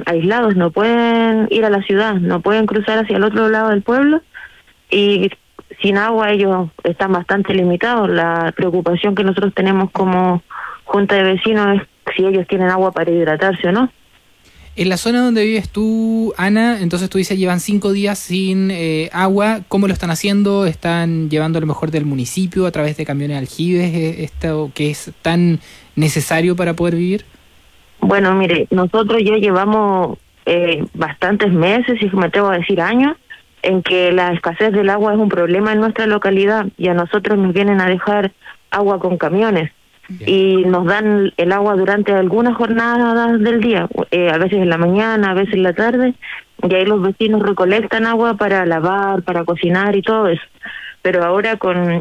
aislados, no pueden ir a la ciudad, no pueden cruzar hacia el otro lado del pueblo y sin agua ellos están bastante limitados. La preocupación que nosotros tenemos como junta de vecinos es si ellos tienen agua para hidratarse o no. En la zona donde vives tú, Ana, entonces tú dices llevan 5 días sin agua. ¿Cómo lo están haciendo? ¿Están llevando a lo mejor del municipio a través de camiones aljibes esto que es tan necesario para poder vivir? Bueno, mire, nosotros ya llevamos bastantes meses, y me atrevo a decir años, en que la escasez del agua es un problema en nuestra localidad y a nosotros nos vienen a dejar agua con camiones. Bien. Y nos dan el agua durante algunas jornadas del día, a veces en la mañana, a veces en la tarde, y ahí los vecinos recolectan agua para lavar, para cocinar y todo eso. Pero ahora con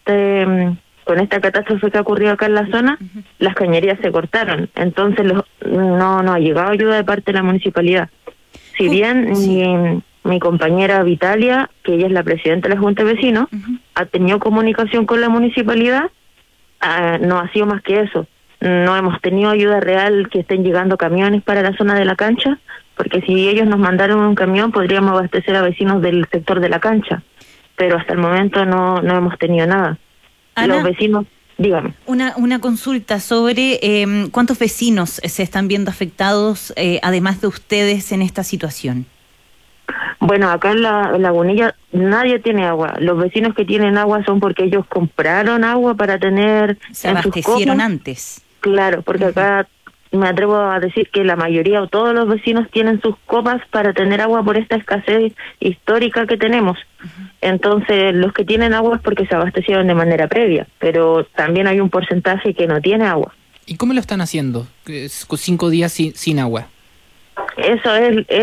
esta catástrofe que ha ocurrido acá en la zona, las cañerías se cortaron, entonces no ha llegado ayuda de parte de la municipalidad. Si bien mi compañera Vitalia, que ella es la presidenta de la Junta de Vecinos, ha tenido comunicación con la municipalidad, no ha sido más que eso. No hemos tenido ayuda real, que estén llegando camiones para la zona de la cancha, porque si ellos nos mandaron un camión podríamos abastecer a vecinos del sector de la cancha, pero hasta el momento no hemos tenido nada. Ana, los vecinos, dígame. Una consulta sobre cuántos vecinos se están viendo afectados, además de ustedes, en esta situación. Bueno, acá en la Lagunilla nadie tiene agua. Los vecinos que tienen agua son porque ellos compraron agua para tener... Se abastecieron antes. Claro, porque acá me atrevo a decir que la mayoría o todos los vecinos tienen sus copas para tener agua por esta escasez histórica que tenemos. Entonces, los que tienen agua es porque se abastecieron de manera previa, pero también hay un porcentaje que no tiene agua. ¿Y cómo lo están haciendo? 5 días sin agua. Eso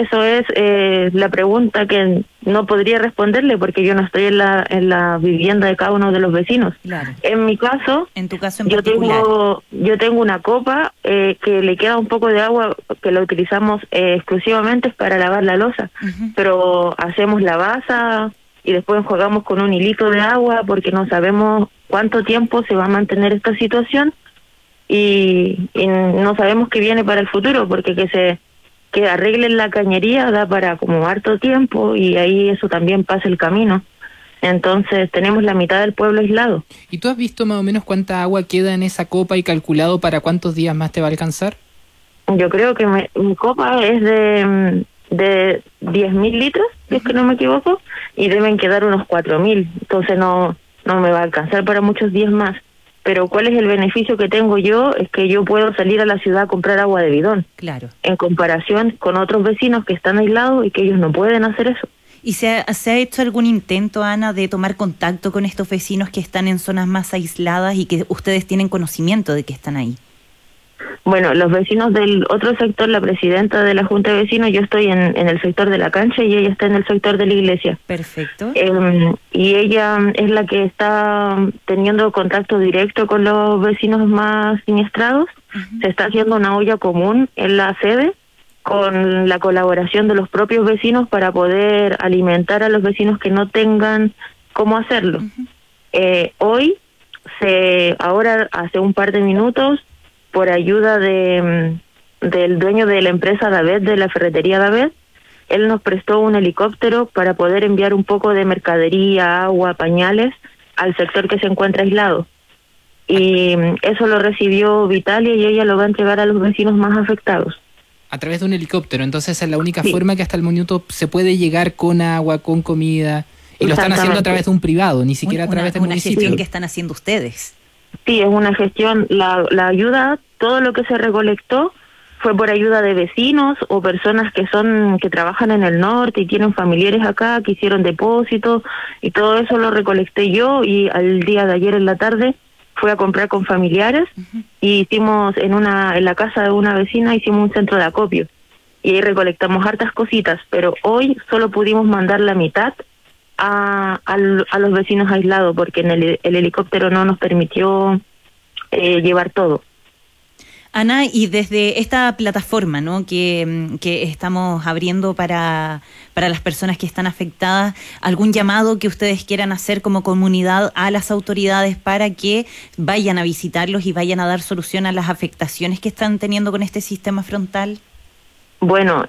es la pregunta que no podría responderle porque yo no estoy en la vivienda de cada uno de los vecinos. Claro. En mi caso, en tu caso en particular, yo tengo una copa que le queda un poco de agua que la utilizamos exclusivamente para lavar la loza, pero hacemos la basa y después enjuagamos con un hilito de agua porque no sabemos cuánto tiempo se va a mantener esta situación y no sabemos qué viene para el futuro porque que arreglen la cañería da para como harto tiempo y ahí eso también pasa el camino. Entonces tenemos la mitad del pueblo aislado. ¿Y tú has visto más o menos cuánta agua queda en esa copa y calculado para cuántos días más te va a alcanzar? Yo creo que mi copa es de 10.000 litros, si es que no me equivoco, y deben quedar unos 4.000. Entonces no me va a alcanzar para muchos días más. Pero ¿cuál es el beneficio que tengo yo? Es que yo puedo salir a la ciudad a comprar agua de bidón. Claro. En comparación con otros vecinos que están aislados y que ellos no pueden hacer eso. ¿Y se ha hecho algún intento, Ana, de tomar contacto con estos vecinos que están en zonas más aisladas y que ustedes tienen conocimiento de que están ahí? Bueno, los vecinos del otro sector, la presidenta de la Junta de Vecinos, yo estoy en el sector de la cancha y ella está en el sector de la iglesia. Perfecto. Y ella es la que está teniendo contacto directo con los vecinos más siniestrados. Se está haciendo una olla común en la sede con la colaboración de los propios vecinos para poder alimentar a los vecinos que no tengan cómo hacerlo. Ahora hace un par de minutos, por ayuda del dueño de la empresa Davet, de la ferretería Davet, él nos prestó un helicóptero para poder enviar un poco de mercadería, agua, pañales al sector que se encuentra aislado. Y eso lo recibió Vitalia y ella lo va a entregar a los vecinos más afectados. A través de un helicóptero, entonces es la única forma que hasta el momento se puede llegar con agua, con comida, y lo están haciendo a través de un privado, ni siquiera a través del municipio. Una gestión que están haciendo ustedes. Sí, es una gestión, la ayuda, todo lo que se recolectó fue por ayuda de vecinos o personas que trabajan en el norte y tienen familiares acá, que hicieron depósitos y todo eso lo recolecté yo y al día de ayer en la tarde fui a comprar con familiares y hicimos en la casa de una vecina hicimos un centro de acopio y ahí recolectamos hartas cositas, pero hoy solo pudimos mandar la mitad a los vecinos aislados porque el helicóptero no nos permitió llevar todo. Ana, y desde esta plataforma, ¿no?, que estamos abriendo para las personas que están afectadas, ¿algún llamado que ustedes quieran hacer como comunidad a las autoridades para que vayan a visitarlos y vayan a dar solución a las afectaciones que están teniendo con este sistema frontal? Bueno,